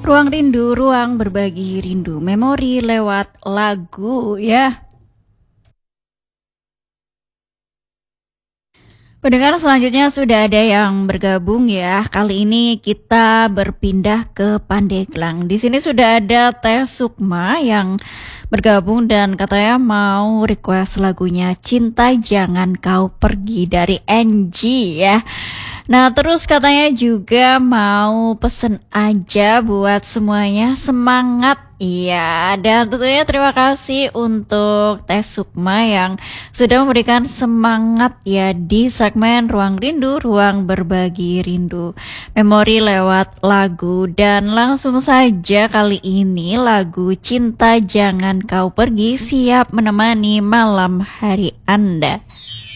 Ruang rindu, ruang berbagi rindu, memori lewat lagu ya. Pendengar selanjutnya sudah ada yang bergabung ya. Kali ini kita berpindah ke Pandeglang. Di sini sudah ada Teh Sukma yang bergabung dan katanya mau request lagunya Cinta Jangan Kau Pergi dari Angie ya. Nah, terus katanya juga mau pesen aja buat semuanya semangat. Iya, dan tentunya terima kasih untuk Teh Sukma yang sudah memberikan semangat ya di segmen Ruang Rindu, Ruang Berbagi Rindu. Memori lewat lagu dan langsung saja kali ini lagu Cinta Jangan Kau Pergi siap menemani malam hari Anda.